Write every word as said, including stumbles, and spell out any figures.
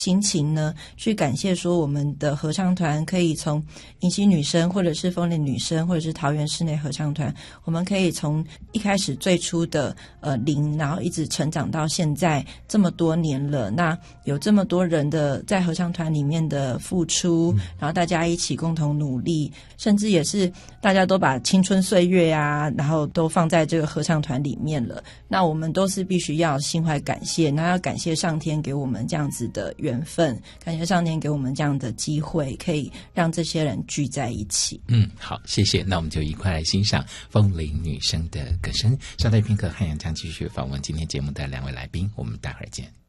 心情呢，去感谢说我们的合唱团可以从迎曦女生或者是丰年女生或者是桃园室内合唱团，我们可以从一开始最初的呃零，然后一直成长到现在这么多年了，那有这么多人的在合唱团里面的付出，然后大家一起共同努力，甚至也是大家都把青春岁月啊然后都放在这个合唱团里面了，那我们都是必须要心怀感谢，那要感谢上天给我们这样子的缘分，感谢上天给我们这样的机会，可以让这些人聚在一起。 嗯，好，谢谢。那我们就一块来欣赏风铃女生的歌声。稍待片刻，汉阳将继续访问今天节目的两位来宾，我们待会儿见。